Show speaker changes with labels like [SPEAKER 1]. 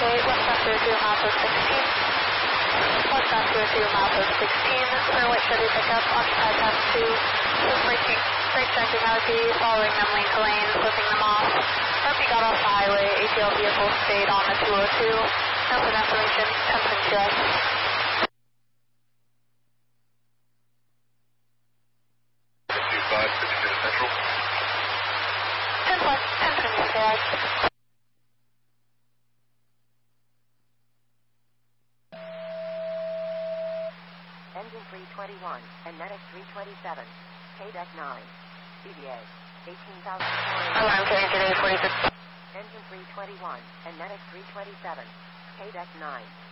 [SPEAKER 1] westbound 02 miles of 16. Westbound 02 miles of 16 for white Chevy pickup, occupied pass 2. With brake checking RP, following them lane to lane, flipping them off. RP got off the highway, ATL vehicle stayed on the 202. Nothing information, 10.2.
[SPEAKER 2] 55, 52 Central.
[SPEAKER 1] 10.2.
[SPEAKER 3] Engine 321, and Medic 327, KDEC 9, CBA, 18,000.
[SPEAKER 1] Alarm to engine 846.
[SPEAKER 3] Engine 321, and Medic 327, KDEC 9.